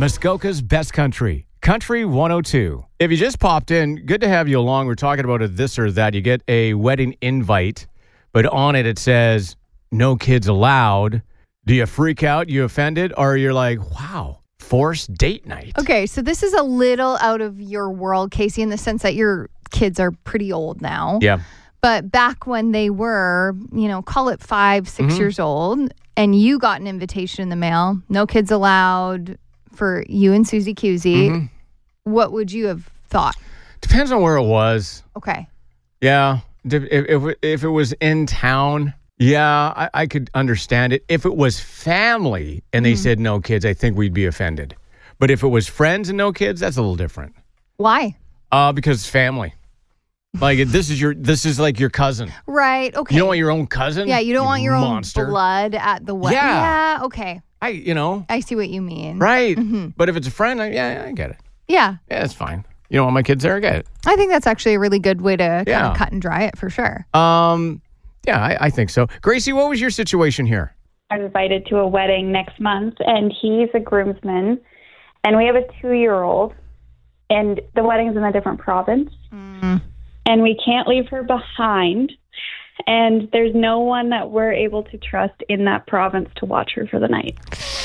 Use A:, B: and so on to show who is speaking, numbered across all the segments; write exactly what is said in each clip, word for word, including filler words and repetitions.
A: Muskoka's best country. Country one oh two. If you just popped in, good to have you along. We're talking about a this or that. You get a wedding invite, but on it it says, no kids allowed. Do you freak out? You offended? Or you're like, wow, forced date night?
B: Okay, so this is a little out of your world, Casey, in the sense that your kids are pretty old now.
A: Yeah.
B: But back when they were, you know, call it five, six mm-hmm. years old, and you got an invitation in the mail, no kids allowed for you and Susie Cusey, mm-hmm. what would you have thought?
A: Depends on where it was.
B: Okay.
A: Yeah. If, if, if it was in town, yeah, I, I could understand it. If it was family and they mm-hmm. said no kids, I think we'd be offended. But if it was friends and no kids, that's a little different.
B: Why?
A: Uh, because it's family. Like, this is your, this is like your cousin.
B: Right, okay.
A: You don't want your own cousin?
B: Yeah, you don't
A: you
B: want your
A: monster.
B: own blood at the wedding.
A: Yeah.
B: Yeah, okay.
A: I, you know.
B: I see what you mean.
A: Right.
B: Mm-hmm.
A: But if it's a friend, I, yeah, I get it.
B: Yeah.
A: Yeah, it's fine. You don't want my kids there, I get it.
B: I think that's actually a really good way to kind
A: yeah.
B: of cut and dry it for sure.
A: Um, Yeah, I, I think so. Gracie, what was your situation here?
C: I'm invited to a wedding next month, and he's a groomsman, and we have a two-year-old, and the wedding's in a different province, mm. and we can't leave her behind, and there's no one that we're able to trust in that province to watch her for the night.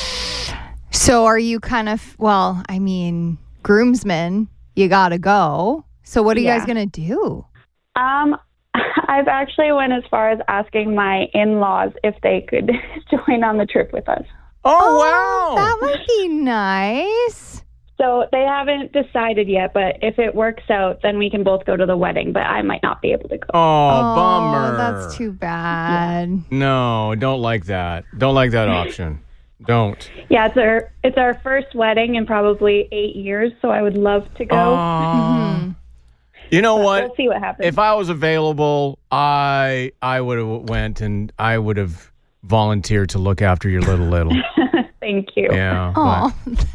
B: So are you kind of, well, I mean, groomsmen, you gotta go. So what are yeah. you guys gonna do?
C: Um, I've actually went as far as asking my in-laws if they could join on the trip with us.
A: Oh,
B: oh
A: wow.
B: That would be nice.
C: So they haven't decided yet, but if it works out, then we can both go to the wedding, but I might not be able to go.
A: Oh,
B: oh
A: bummer.
B: That's too bad.
C: Yeah.
A: No, don't like that. Don't like that option. Don't.
C: Yeah, it's our it's our first wedding in probably eight years, so I would love to go.
A: Mm-hmm. You know
C: but
A: what?
C: We'll see what happens.
A: If I was available, I I would have went and I would have volunteered to look after your little little.
C: Thank you.
A: Yeah.
B: Oh,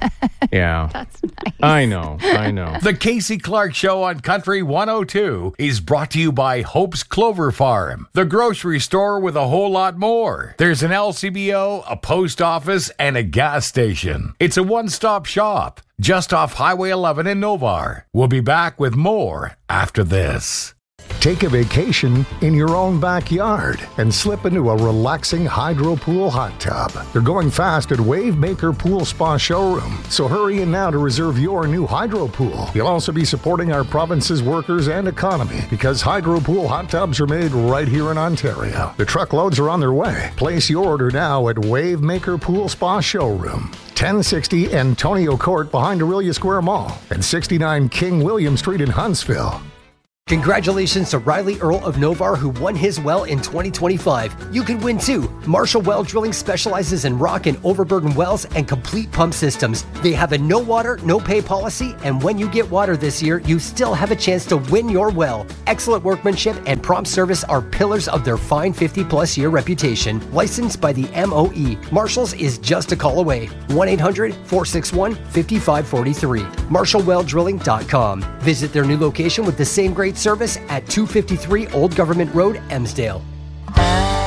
A: yeah.
B: That's nice.
A: I know. I know.
D: The Casey Clark Show on Country one oh two is brought to you by Hope's Clover Farm, the grocery store with a whole lot more. There's an L C B O, a post office, and a gas station. It's a one-stop shop just off Highway eleven in Novar. We'll be back with more after this.
E: Take a vacation in your own backyard and slip into a relaxing hydro pool hot tub. They're going fast at Wavemaker Pool Spa Showroom, so hurry in now to reserve your new hydro pool. You'll also be supporting our province's workers and economy because hydro pool hot tubs are made right here in Ontario. The truckloads are on their way. Place your order now at Wavemaker Pool Spa Showroom, ten sixty Antonio Court behind Aurelia Square Mall and sixty-nine King William Street in Huntsville.
F: Congratulations to Riley Earl of Novar, who won his well in twenty twenty-five. You could win too. Marshall Well Drilling specializes in rock and overburden wells and complete pump systems. They have a no water, no pay policy, and when you get water this year, you still have a chance to win your well. Excellent workmanship and prompt service are pillars of their fine fifty plus year reputation. Licensed by the M O E, Marshall's is just a call away. one eight hundred, four six one, five five four three. marshall well drilling dot com. Visit their new location with the same great service at two fifty-three Old Government Road, Emsdale.